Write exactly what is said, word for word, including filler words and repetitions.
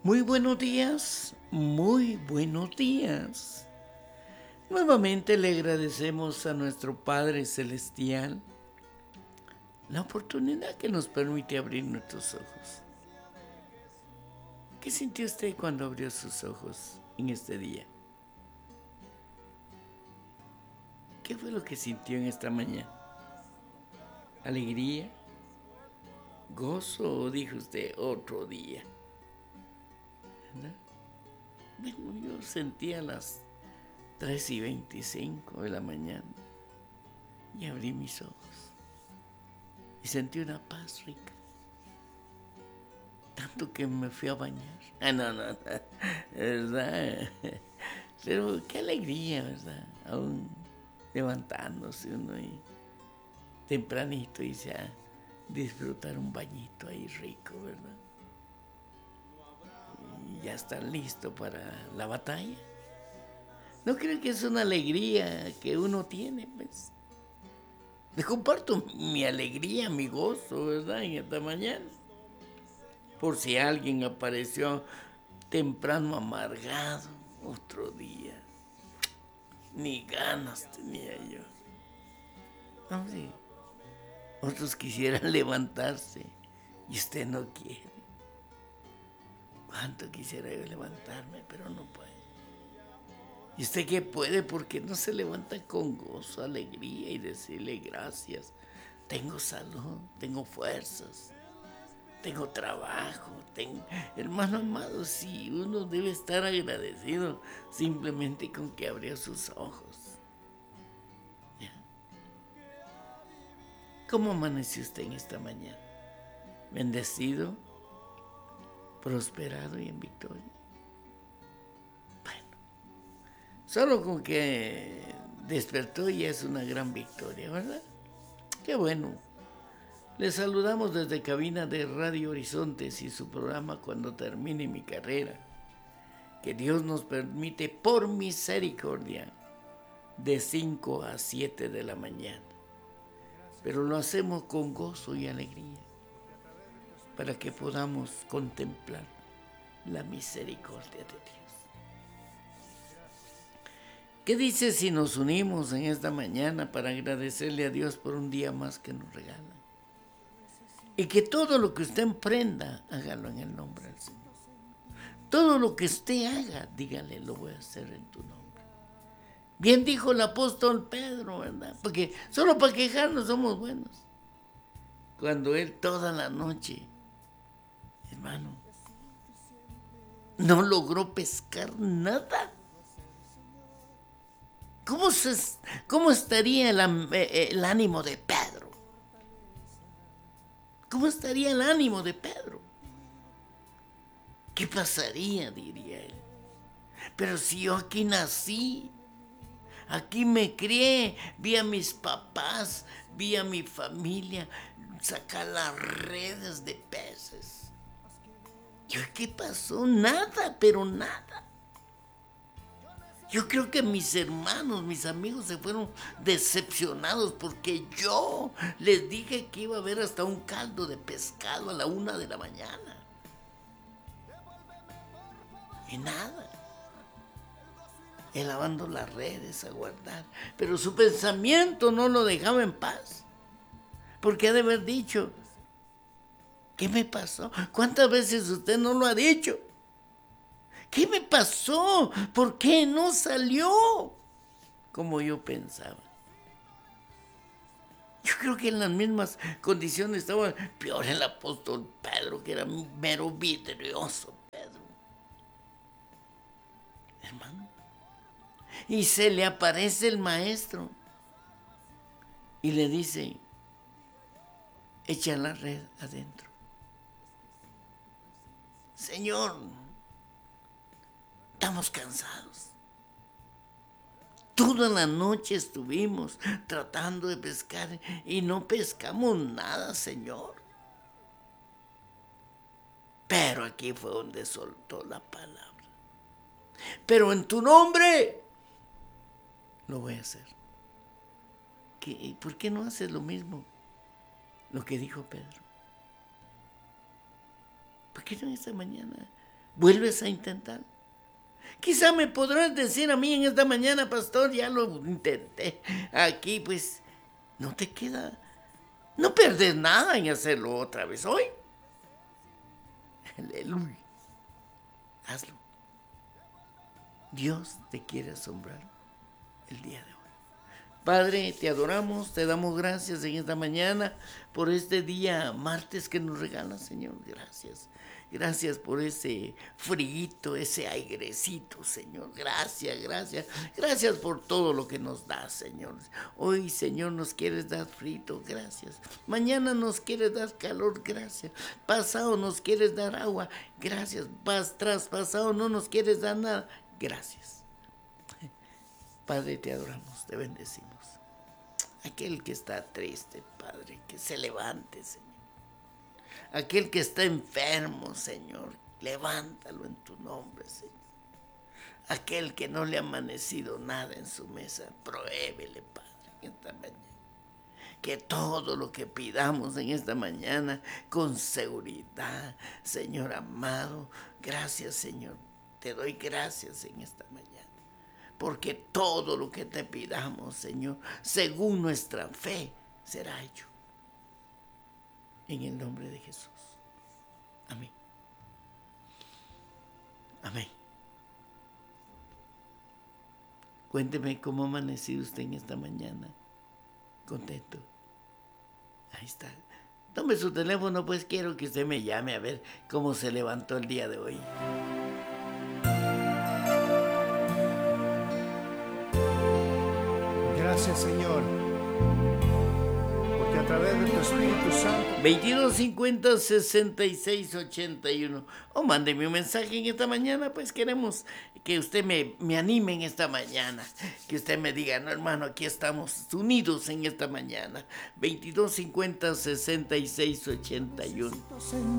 Muy buenos días, muy buenos días. Nuevamente le agradecemos a nuestro Padre Celestial la oportunidad que nos permite abrir nuestros ojos. ¿Qué sintió usted cuando abrió sus ojos en este día? ¿Qué fue lo que sintió en esta mañana? ¿Alegría? ¿Gozo? ¿O dijo usted otro día? ¿Verdad? Bueno, yo sentía las tres y veinticinco de la mañana y abrí mis ojos y sentí una paz rica. Tanto que me fui a bañar. Ah, no, no, no, ¿verdad? Pero qué alegría, ¿verdad? Aún levantándose uno y tempranito y ya disfrutar un bañito ahí rico, ¿verdad? Y ya está listo para la batalla. ¿No creo que es una alegría que uno tiene, pues? Le comparto mi alegría, mi gozo, ¿verdad? En esta mañana. Por si alguien apareció temprano amargado, otro día. Ni ganas tenía yo. No, sí. Otros quisieran levantarse y usted no quiere. Cuánto quisiera yo levantarme, pero no puede. ¿Y usted qué puede? Porque no se levanta con gozo, alegría y decirle gracias. Tengo salud, tengo fuerzas, tengo trabajo, tengo... Hermano amado, sí, uno debe estar agradecido simplemente con que abrió sus ojos. ¿Ya? ¿Cómo amaneció usted en esta mañana? ¿Bendecido, prosperado y en victoria? Bueno, solo con que despertó ya es una gran victoria, ¿verdad? Qué bueno. Les saludamos desde cabina de Radio Horizontes y su programa Cuando termine mi carrera, que Dios nos permite por misericordia de cinco a siete de la mañana. Pero lo hacemos con gozo y alegría para que podamos contemplar la misericordia de Dios. ¿Qué dice si nos unimos en esta mañana para agradecerle a Dios por un día más que nos regala? Y que todo lo que usted emprenda, hágalo en el nombre del Señor. Todo lo que usted haga, dígale, lo voy a hacer en tu nombre. Bien dijo el apóstol Pedro, ¿verdad? Porque solo para quejarnos somos buenos. Cuando él toda la noche, hermano, no logró pescar nada. ¿Cómo, se, cómo estaría el, el ánimo de Pedro? ¿Cómo estaría el ánimo de Pedro? ¿Qué pasaría? Diría él. Pero si yo aquí nací, aquí me crié, vi a mis papás, vi a mi familia sacar las redes de peces. ¿Y qué pasó? Nada, pero nada. Yo creo que mis hermanos, mis amigos se fueron decepcionados porque yo les dije que iba a haber hasta un caldo de pescado a la una de la mañana. Y nada. Él lavando las redes a guardar. Pero su pensamiento no lo dejaba en paz. Porque ha de haber dicho, ¿qué me pasó? ¿Cuántas veces usted no lo ha dicho? ¿Qué me pasó? ¿Por qué no salió como yo pensaba? Yo creo que en las mismas condiciones estaba peor el apóstol Pedro, que era mero vidrioso, Pedro. Hermano. Y se le aparece el maestro y le dice, echa la red adentro. Señor, estamos cansados. Toda la noche estuvimos tratando de pescar y no pescamos nada, Señor. Pero aquí fue donde soltó la palabra. Pero en tu nombre lo voy a hacer. ¿Qué? ¿Por qué no haces lo mismo? Lo que dijo Pedro. ¿Por qué no esta mañana vuelves a intentar. Quizá me podrás decir a mí en esta mañana, pastor, ya lo intenté. Aquí pues no te queda, no perdes nada en hacerlo otra vez hoy. Aleluya. Hazlo. Dios te quiere asombrar el día de hoy. Padre, te adoramos, te damos gracias en esta mañana por este día martes que nos regalas, Señor. Gracias. Gracias por ese frío, ese airecito, Señor. Gracias, gracias. Gracias por todo lo que nos das, Señor. Hoy, Señor, nos quieres dar frío, gracias. Mañana nos quieres dar calor, gracias. Pasado nos quieres dar agua, gracias. Pas, tras pasado no nos quieres dar nada, gracias. Padre, te adoramos, te bendecimos. Aquel que está triste, Padre, que se levante, Señor. Aquel que está enfermo, Señor, levántalo en tu nombre, Señor. Aquel que no le ha amanecido nada en su mesa, pruébele, Padre, en esta mañana. Que todo lo que pidamos en esta mañana, con seguridad, Señor amado, gracias, Señor. Te doy gracias en esta mañana. Porque todo lo que te pidamos, Señor, según nuestra fe, será hecho. En el nombre de Jesús. Amén. Amén. Cuénteme cómo ha amanecido usted en esta mañana. Contento. Ahí está. Tome su teléfono, pues quiero que usted me llame a ver cómo se levantó el día de hoy. Gracias, Señor, porque a través de tu Espíritu Santo. veintidós cincuenta, sesenta y seis, ochenta y uno. O mándeme un mensaje en esta mañana, pues queremos que usted me, me anime en esta mañana. Que usted me diga, no, hermano, aquí estamos unidos en esta mañana. veintidós cincuenta, sesenta y seis, ochenta y uno.